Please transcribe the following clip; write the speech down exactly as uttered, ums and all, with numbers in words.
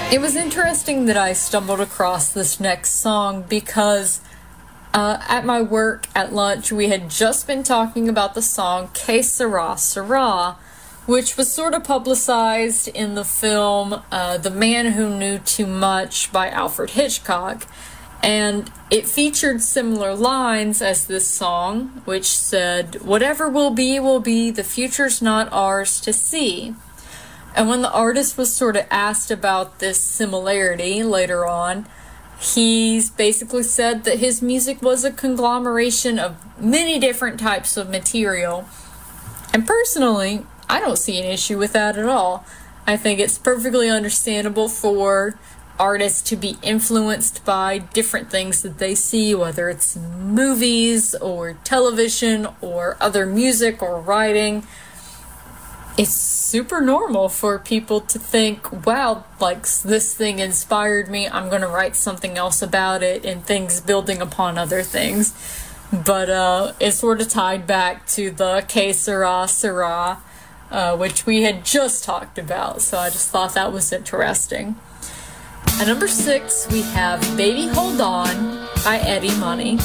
It was interesting that I stumbled across this next song because uh, at my work at lunch, we had just been talking about the song Que Sera Sera, which was sort of publicized in the film uh, The Man Who Knew Too Much by Alfred Hitchcock. And it featured similar lines as this song, which said, "Whatever will be, will be, the future's not ours to see." And when the artist was sort of asked about this similarity later on, he's basically said that his music was a conglomeration of many different types of material. And personally, I don't see an issue with that at all. I think it's perfectly understandable for artists to be influenced by different things that they see, whether it's movies or television or other music or writing. It's super normal for people to think, wow, like this thing inspired me, I'm going to write something else about it, and things building upon other things. But uh, it's sort of tied back to the Que Sera Sera, uh, which we had just talked about, so I just thought that was interesting. At number six, we have Baby Hold On by Eddie Money.